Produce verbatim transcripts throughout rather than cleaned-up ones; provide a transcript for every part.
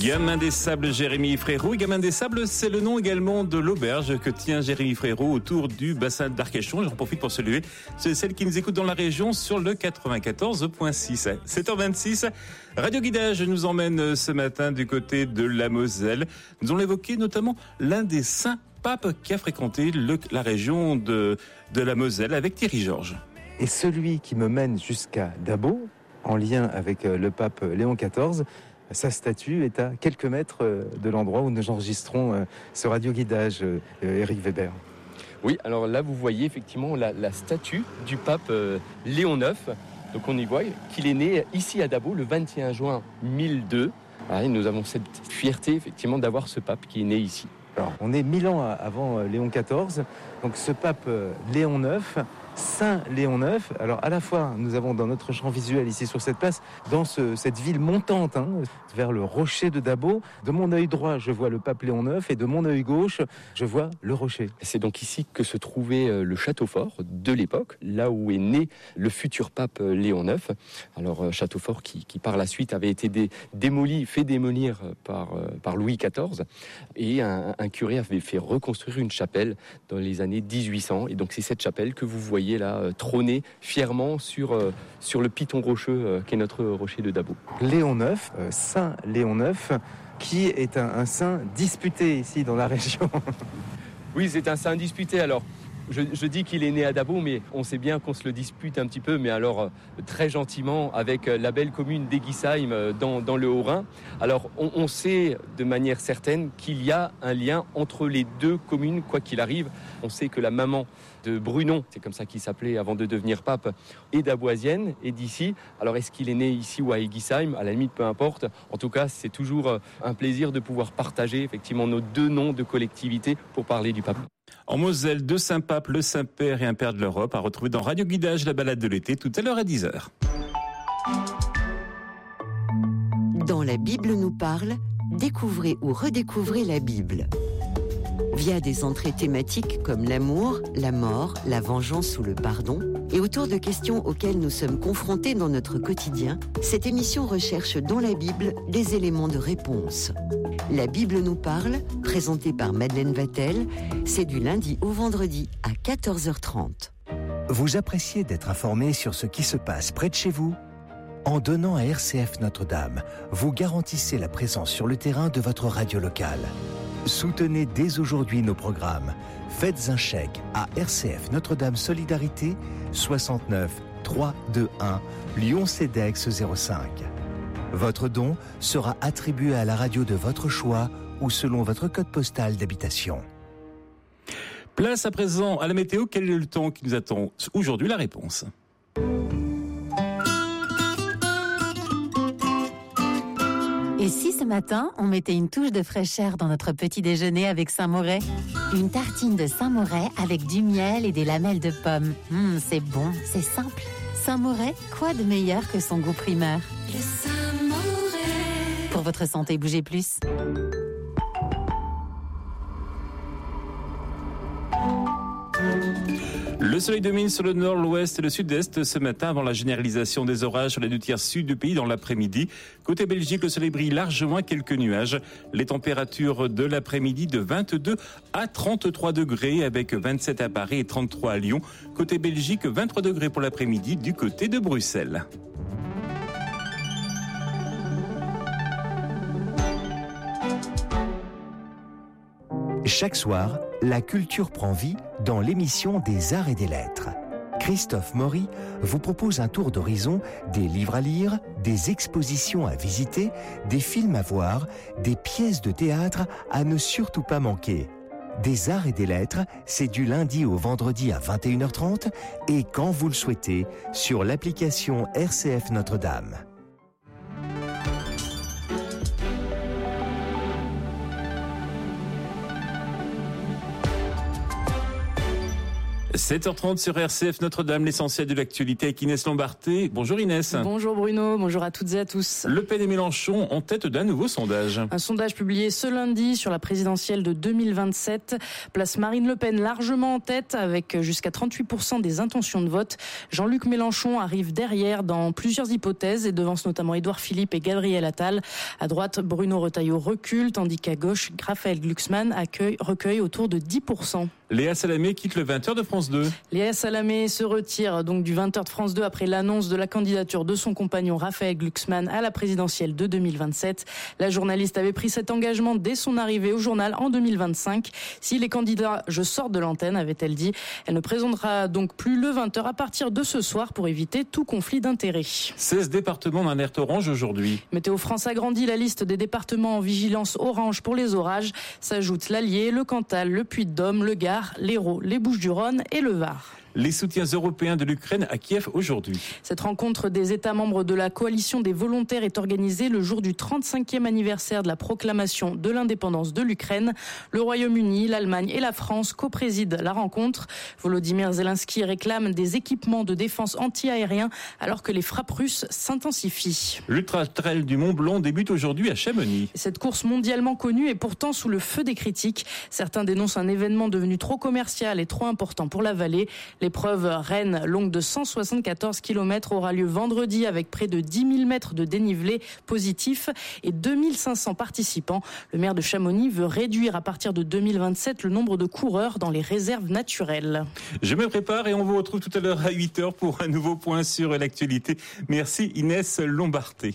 Gamin des Sables, Jérémy Frérot. Gamin des Sables, c'est le nom également de l'auberge que tient Jérémy Frérot autour du bassin d'Arcachon. J'en profite pour saluer celles qui nous écoutent dans la région sur le quatre-vingt-quatorze virgule six. sept heures vingt-six, Radio Guidage nous emmène ce matin du côté de la Moselle. Nous allons évoquer notamment l'un des saints papes qui a fréquenté le, la région de, de la Moselle avec Thierry Georges. Et celui qui me mène jusqu'à Dabo, en lien avec le pape Léon quatorze, sa statue est à quelques mètres de l'endroit où nous enregistrons ce radio-guidage, Éric Weber. Oui, alors là, vous voyez effectivement la, la statue du pape euh, Léon neuf. Donc on y voit qu'il est né ici à Dabo le vingt et un juin mille deux. Ah, et nous avons cette fierté effectivement d'avoir ce pape qui est né ici. Alors, on est mille ans avant Léon quatorze, donc ce pape Léon neuf, Saint Léon neuf. Alors à la fois, nous avons dans notre champ visuel ici sur cette place, dans ce, cette ville montante, hein, vers le rocher de Dabo, de mon œil droit, je vois le pape Léon neuf et de mon œil gauche, je vois le rocher. C'est donc ici que se trouvait le château fort de l'époque, là où est né le futur pape Léon neuf. Alors château fort qui, qui par la suite avait été dé, démoli, fait démolir par, par Louis quatorze, et un, un curé avait fait reconstruire une chapelle dans les années dix-huit cents. Et donc c'est cette chapelle que vous voyez là euh, trôner fièrement sur, euh, sur le piton rocheux euh, qui est notre rocher de Dabo. Léon neuf, euh, Saint Léon neuf, qui est un, un saint disputé ici dans la région. Oui, c'est un saint disputé. Alors, je, je dis qu'il est né à Dabo, mais on sait bien qu'on se le dispute un petit peu, mais alors euh, très gentiment avec euh, la belle commune d'Eguisheim euh, dans, dans le Haut-Rhin. Alors, on, on sait de manière certaine qu'il y a un lien entre les deux communes, quoi qu'il arrive. On sait que la maman de Brunon, c'est comme ça qu'il s'appelait avant de devenir pape, est daboisienne, et d'ici. Alors est-ce qu'il est né ici ou à Eguisheim? À la limite, peu importe. En tout cas, c'est toujours un plaisir de pouvoir partager effectivement nos deux noms de collectivité pour parler du pape. En Moselle, deux saints papes, le Saint-Père et un Père de l'Europe, à retrouver dans Radio Guidage, la balade de l'été, tout à l'heure à dix heures. Dans La Bible nous parle, découvrez ou redécouvrez la Bible. Via des entrées thématiques comme l'amour, la mort, la vengeance ou le pardon, et autour de questions auxquelles nous sommes confrontés dans notre quotidien, cette émission recherche dans la Bible des éléments de réponse. La Bible nous parle, présentée par Madeleine Vatel, c'est du lundi au vendredi à quatorze heures trente. Vous appréciez d'être informé sur ce qui se passe près de chez vous ? En donnant à R C F Notre-Dame, vous garantissez la présence sur le terrain de votre radio locale. Soutenez dès aujourd'hui nos programmes. Faites un chèque à R C F Notre-Dame Solidarité soixante-neuf trois cent vingt-et-un Lyon Cedex zéro cinq. Votre don sera attribué à la radio de votre choix ou selon votre code postal d'habitation. Place à présent à la météo. Quel est le temps qui nous attend aujourd'hui? La réponse. Et si ce matin, on mettait une touche de fraîcheur dans notre petit déjeuner avec Saint-Moret? Une tartine de Saint-Moret avec du miel et des lamelles de pommes. Mmh, c'est bon, c'est simple. Saint-Moret, quoi de meilleur que son goût primaire? Le Saint-Moret. Pour votre santé, bougez plus. Le soleil domine sur le nord, l'ouest et le sud-est ce matin avant la généralisation des orages sur les deux tiers sud du pays dans l'après-midi. Côté Belgique, le soleil brille largement à quelques nuages. Les températures de l'après-midi de vingt-deux à trente-trois degrés avec vingt-sept à Paris et trente-trois à Lyon. Côté Belgique, vingt-trois degrés pour l'après-midi du côté de Bruxelles. Chaque soir, la culture prend vie dans l'émission des Arts et des Lettres. Christophe Maury vous propose un tour d'horizon des livres à lire, des expositions à visiter, des films à voir, des pièces de théâtre à ne surtout pas manquer. Des Arts et des Lettres, c'est du lundi au vendredi à vingt et une heures trente et quand vous le souhaitez, sur l'application R C F Notre-Dame. sept heures trente sur R C F Notre-Dame, l'essentiel de l'actualité avec Inès Lombarté. Bonjour Inès. Bonjour Bruno, bonjour à toutes et à tous. Le Pen et Mélenchon en tête d'un nouveau sondage. Un sondage publié ce lundi sur la présidentielle de deux mille vingt-sept place Marine Le Pen largement en tête avec jusqu'à trente-huit pour cent des intentions de vote. Jean-Luc Mélenchon arrive derrière dans plusieurs hypothèses et devance notamment Édouard Philippe et Gabriel Attal. À droite, Bruno Retailleau recule, tandis qu'à gauche, Raphaël Glucksmann accueille, recueille autour de dix pour cent. Léa Salamé quitte le vingt heures de France deux. Léa Salamé se retire donc du vingt heures de France deux après l'annonce de la candidature de son compagnon Raphaël Glucksmann à la présidentielle de deux mille vingt-sept. La journaliste avait pris cet engagement dès son arrivée au journal en deux mille vingt-cinq. S'il est candidat, je sors de l'antenne, avait-elle dit. Elle ne présentera donc plus le vingt heures à partir de ce soir pour éviter tout conflit d'intérêts. seize départements d'alerte orange aujourd'hui. Météo France agrandit la liste des départements en vigilance orange pour les orages. S'ajoutent l'Allier, le Cantal, le Puy-de-Dôme, le Gard, l'Hérault, les Bouches-du-Rhône et le Var. Les soutiens européens de l'Ukraine à Kiev aujourd'hui. Cette rencontre des États membres de la coalition des volontaires est organisée le jour du trente-cinquième anniversaire de la proclamation de l'indépendance de l'Ukraine. Le Royaume-Uni, l'Allemagne et la France coprésident la rencontre. Volodymyr Zelensky réclame des équipements de défense anti-aérien alors que les frappes russes s'intensifient. L'Ultra Trail du Mont Blanc débute aujourd'hui à Chamonix. Cette course mondialement connue est pourtant sous le feu des critiques. Certains dénoncent un événement devenu trop commercial et trop important pour la vallée. L'épreuve Rennes, longue de cent soixante-quatorze kilomètres, aura lieu vendredi avec près de dix mille mètres de dénivelé positif et deux mille cinq cents participants. Le maire de Chamonix veut réduire à partir de deux mille vingt-sept le nombre de coureurs dans les réserves naturelles. Je me prépare et on vous retrouve tout à l'heure à huit heures pour un nouveau point sur l'actualité. Merci Inès Lombarté.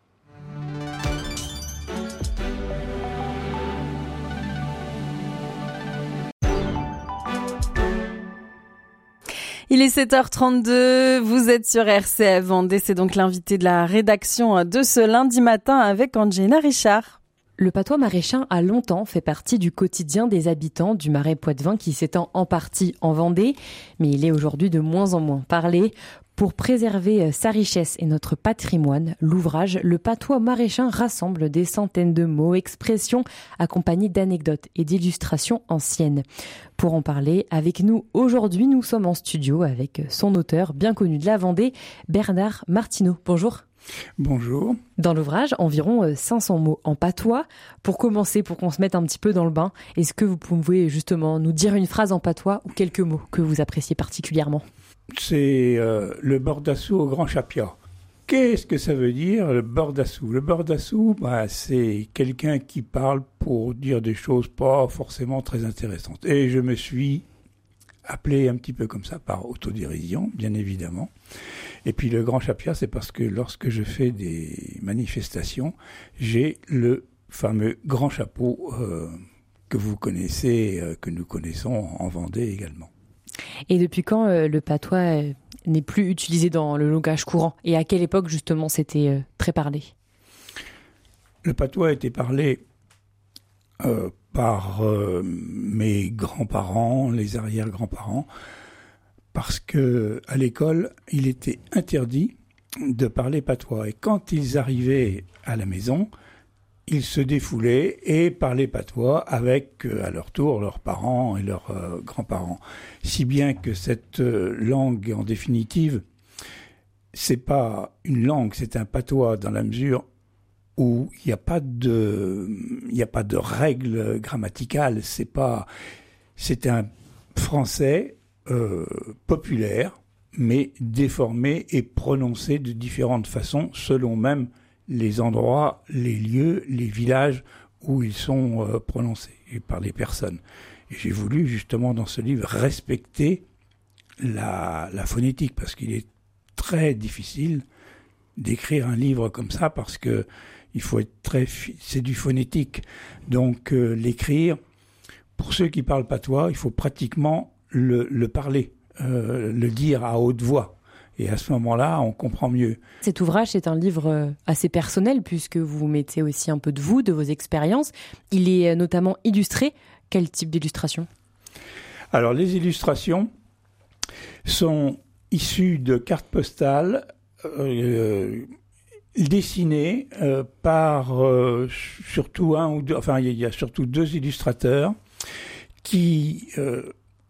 Il est sept heures trente-deux, vous êtes sur R C F Vendée, c'est donc l'invité de la rédaction de ce lundi matin avec Angelina Richard. Le patois maraîchin a longtemps fait partie du quotidien des habitants du Marais Poitevin qui s'étend en partie en Vendée, mais il est aujourd'hui de moins en moins parlé. Pour préserver sa richesse et notre patrimoine, l'ouvrage Le patois maraîchin rassemble des centaines de mots, expressions, accompagnés d'anecdotes et d'illustrations anciennes. Pour en parler avec nous aujourd'hui, nous sommes en studio avec son auteur bien connu de la Vendée, Bernard Martineau. Bonjour. Bonjour. Dans l'ouvrage, environ cinq cents mots en patois. Pour commencer, pour qu'on se mette un petit peu dans le bain, est-ce que vous pouvez justement nous dire une phrase en patois ou quelques mots que vous appréciez particulièrement ? C'est euh, le bordassou au Grand Chapia. Qu'est-ce que ça veut dire, le bordassou ? Le bordassou, bah, c'est quelqu'un qui parle pour dire des choses pas forcément très intéressantes. Et je me suis appelé un petit peu comme ça, par autodérision, bien évidemment. Et puis le Grand Chapia, c'est parce que lorsque je fais des manifestations, j'ai le fameux grand chapeau euh, que vous connaissez, euh, que nous connaissons en Vendée également. Et depuis quand euh, le patois euh, n'est plus utilisé dans le langage courant ? Et à quelle époque, justement, c'était euh, très parlé ? Le patois a été parlé euh, par euh, mes grands-parents, les arrière-grands-parents, parce que à l'école, il était interdit de parler patois. Et quand ils arrivaient à la maison, ils se défoulaient et parlaient patois avec, euh, à leur tour, leurs parents et leurs euh, grands-parents. Si bien que cette euh, langue, en définitive, c'est pas une langue, c'est un patois dans la mesure où il n'y a pas de, il n'y a pas de règles grammaticales. C'est pas, c'est un français euh, populaire, mais déformé et prononcé de différentes façons, selon même les endroits, les lieux, les villages où ils sont euh, prononcés et par les personnes. Et j'ai voulu justement dans ce livre respecter la, la phonétique, parce qu'il est très difficile d'écrire un livre comme ça, parce que il faut être très, c'est du phonétique. Donc euh, l'écrire, pour ceux qui parlent patois, il faut pratiquement le, le parler, euh, le dire à haute voix. Et à ce moment-là, on comprend mieux. Cet ouvrage, c'est un livre assez personnel puisque vous mettez aussi un peu de vous, de vos expériences. Il est notamment illustré. Quel type d'illustration ? Alors, les illustrations sont issues de cartes postales euh, dessinées euh, par euh, surtout un ou deux, enfin, il y a surtout deux illustrateurs qui euh,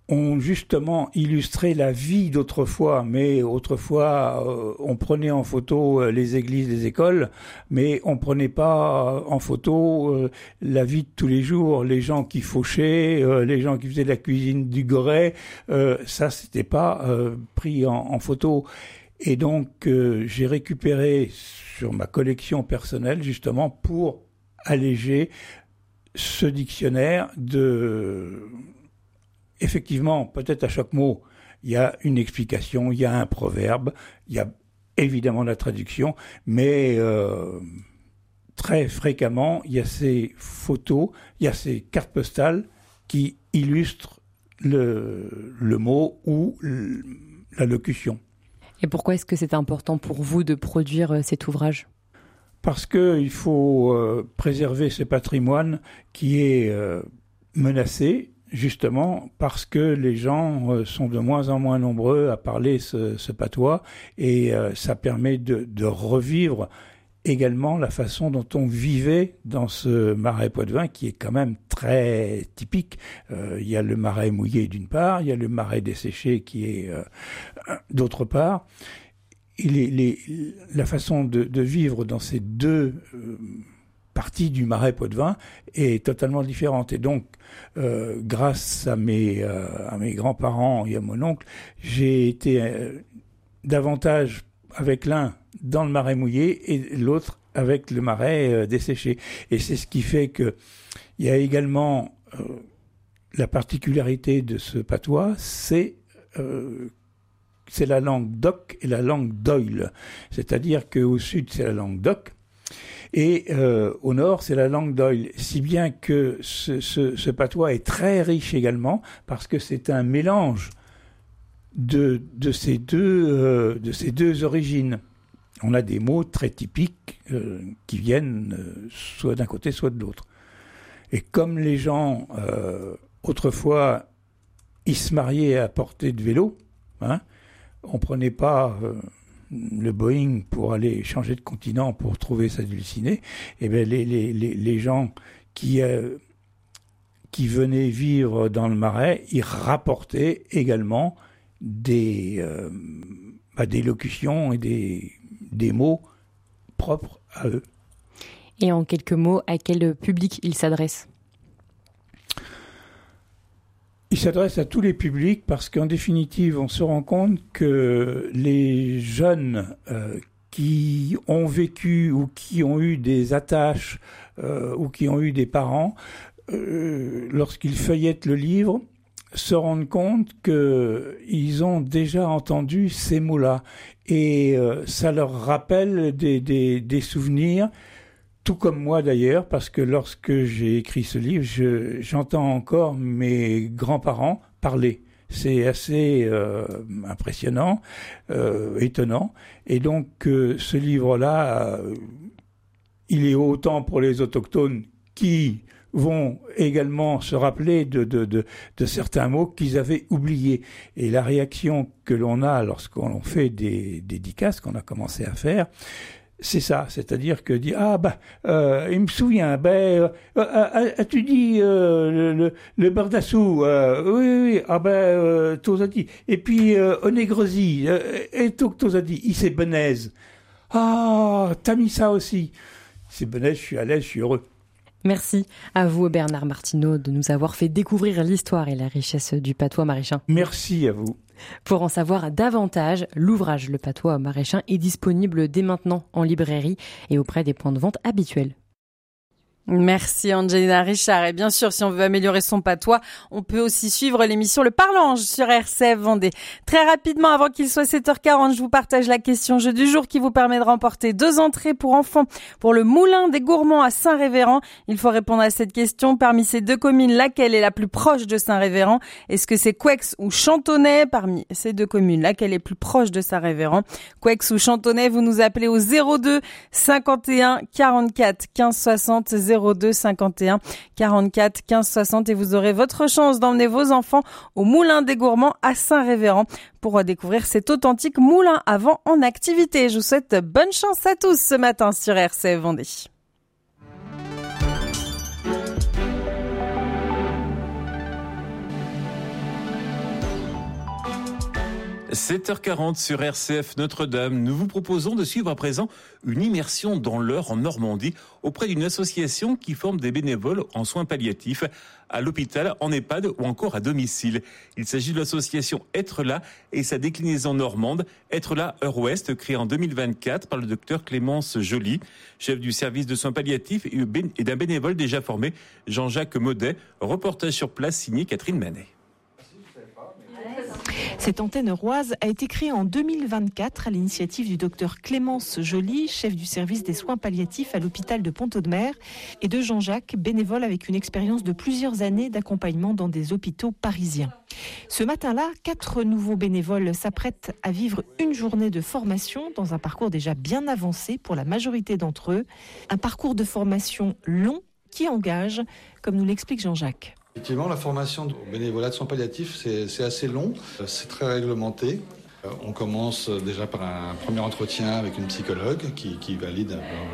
ont justement illustré la vie d'autrefois. Mais autrefois, euh, on prenait en photo euh, les églises, les écoles, mais on prenait pas euh, en photo euh, la vie de tous les jours, les gens qui fauchaient, euh, les gens qui faisaient de la cuisine du Goret. Euh, ça, c'était pas euh, pris en, en photo. Et donc, euh, j'ai récupéré sur ma collection personnelle, justement, pour alléger ce dictionnaire de... Effectivement, peut-être à chaque mot, il y a une explication, il y a un proverbe, il y a évidemment la traduction, mais euh, très fréquemment, il y a ces photos, il y a ces cartes postales qui illustrent le, le mot ou le, la locution. Et pourquoi est-ce que c'est important pour vous de produire cet ouvrage ? Parce qu'il faut euh, préserver ce patrimoine qui est euh, menacé, justement parce que les gens euh, sont de moins en moins nombreux à parler ce, ce patois, et euh, ça permet de, de revivre également la façon dont on vivait dans ce marais poitevin qui est quand même très typique. Euh, il y a le marais mouillé d'une part, il y a le marais desséché qui est euh, d'autre part. Et les, les, la façon de, de vivre dans ces deux euh, partie du marais poitevin est totalement différente. Et donc, euh, grâce à mes, euh, à mes grands-parents et à mon oncle, j'ai été euh, davantage avec l'un dans le marais mouillé et l'autre avec le marais euh, desséché. Et c'est ce qui fait que il y a également euh, la particularité de ce patois, c'est euh, c'est la langue d'Oc et la langue d'Oil. C'est-à-dire qu'au sud, c'est la langue d'Oc, et euh, au nord, c'est la langue d'Oil, si bien que ce, ce, ce patois est très riche également, parce que c'est un mélange de, de, ces, deux, euh, de ces deux origines. On a des mots très typiques euh, qui viennent euh, soit d'un côté, soit de l'autre. Et comme les gens, euh, autrefois, ils se mariaient à portée de vélo, hein, on ne prenait pas... Euh, le Boeing pour aller changer de continent pour trouver sa dulcinée, et bien les, les, les, les gens qui, euh, qui venaient vivre dans le marais, ils rapportaient également des, euh, bah, des locutions et des, des mots propres à eux. Et en quelques mots, à quel public ils s'adressent ? Il s'adresse à tous les publics parce qu'en définitive, on se rend compte que les jeunes euh, qui ont vécu ou qui ont eu des attaches euh, ou qui ont eu des parents, euh, lorsqu'ils feuillettent le livre, se rendent compte qu'ils ont déjà entendu ces mots-là. Et euh, ça leur rappelle des, des, des souvenirs, tout comme moi d'ailleurs, parce que lorsque j'ai écrit ce livre, je, j'entends encore mes grands-parents parler. C'est assez euh, impressionnant, euh, étonnant. Et donc euh, ce livre-là, euh, il est autant pour les autochtones qui vont également se rappeler de, de, de, de certains mots qu'ils avaient oubliés. Et la réaction que l'on a lorsqu'on fait des dédicaces, qu'on a commencé à faire, c'est ça, c'est-à-dire que dit ah bah euh, il me souvient, ben euh, euh, as-tu dit euh, le, le le bardassou, euh, oui oui oui, ah ben euh, t'as dit, et puis euh, onégrosi, euh, et toi que t'as dit, il s'est benaise, ah t'as mis ça aussi, c'est benaise, je suis à l'aise, je suis heureux. Merci à vous Bernard Martineau de nous avoir fait découvrir l'histoire et la richesse du patois maraîchin. Merci à vous. Pour en savoir davantage, l'ouvrage Le patois maraîchin est disponible dès maintenant en librairie et auprès des points de vente habituels. Merci Angelina Richard. Et bien sûr, si on veut améliorer son patois, on peut aussi suivre l'émission Le Parlange sur R C F Vendée. Très rapidement, avant qu'il soit sept heures quarante, je vous partage la question jeu du jour qui vous permet de remporter deux entrées pour enfants pour le Moulin des Gourmands à Saint-Révérend. Il faut répondre à cette question. Parmi ces deux communes, laquelle est la plus proche de Saint-Révérend ? Est-ce que c'est Couex ou Chantonnay ? Parmi ces deux communes, laquelle est plus proche de Saint-Révérend ? Couex ou Chantonnay, vous nous appelez au zéro deux cinquante et un quarante-quatre quinze soixante, zéro deux cinquante et un quarante-quatre quinze soixante, et vous aurez votre chance d'emmener vos enfants au Moulin des Gourmands à Saint-Révérend pour découvrir cet authentique moulin à vent en activité. Je vous souhaite bonne chance à tous ce matin sur R C F Vendée. sept heures quarante sur R C F Notre-Dame. Nous vous proposons de suivre à présent une immersion dans l'Eure en Normandie auprès d'une association qui forme des bénévoles en soins palliatifs à l'hôpital, en EHPAD ou encore à domicile. Il s'agit de l'association Être là et sa déclinaison normande, Être là Eure-Ouest, créée en deux mille vingt-quatre par le docteur Clémence Joly, chef du service de soins palliatifs et d'un bénévole déjà formé, Jean-Jacques Maudet. Reportage sur place signé Catherine Manet. Cette antenne euroise a été créée en deux mille vingt-quatre à l'initiative du docteur Clémence Joly, chef du service des soins palliatifs à l'hôpital de Pont-Audemer, et de Jean-Jacques, bénévole avec une expérience de plusieurs années d'accompagnement dans des hôpitaux parisiens. Ce matin-là, quatre nouveaux bénévoles s'apprêtent à vivre une journée de formation dans un parcours déjà bien avancé pour la majorité d'entre eux. Un parcours de formation long qui engage, comme nous l'explique Jean-Jacques. Effectivement, la formation au bénévolat de soins palliatifs, c'est, c'est assez long, c'est très réglementé. On commence déjà par un premier entretien avec une psychologue qui, qui valide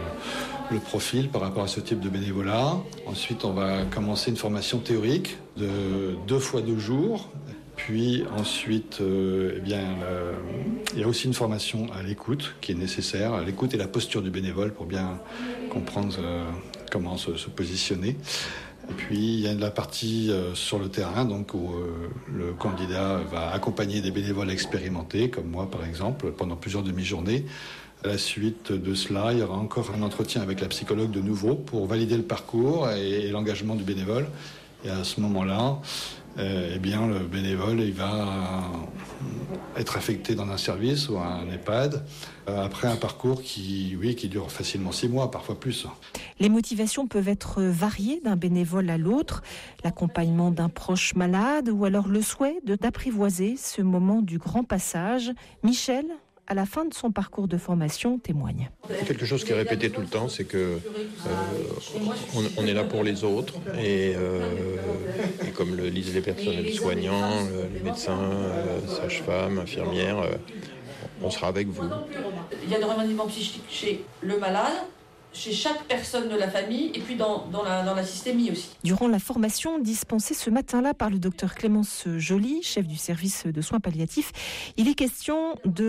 le profil par rapport à ce type de bénévolat. Ensuite, on va commencer une formation théorique de deux fois deux jours. Puis ensuite, euh, eh bien, euh, il y a aussi une formation à l'écoute qui est nécessaire, l'écoute et la posture du bénévole pour bien comprendre euh, comment se, se positionner. Et puis, il y a la partie euh, sur le terrain, donc où euh, le candidat va accompagner des bénévoles expérimentés, comme moi par exemple, pendant plusieurs demi-journées. À la suite de cela, il y aura encore un entretien avec la psychologue de nouveau pour valider le parcours et, et l'engagement du bénévole. Et à ce moment-là, euh, eh bien, le bénévole il va être affecté dans un service ou un EHPAD euh, après un parcours qui, oui, qui dure facilement six mois, parfois plus. Les motivations peuvent être variées d'un bénévole à l'autre, l'accompagnement d'un proche malade ou alors le souhait de, d'apprivoiser ce moment du grand passage. Michel, à la fin de son parcours de formation, témoigne. Quelque chose qui est répété tout le temps, c'est que euh, on, on est là pour les autres et, euh, et comme le disent les personnels soignants, les médecins, euh, sages-femmes, infirmières, euh, on sera avec vous. Il y a des remaniements psychiques chez le malade, chez chaque personne de la famille et puis dans, dans, la, dans la systémie aussi. Durant la formation dispensée ce matin-là par le docteur Clémence Joly, chef du service de soins palliatifs, il est question de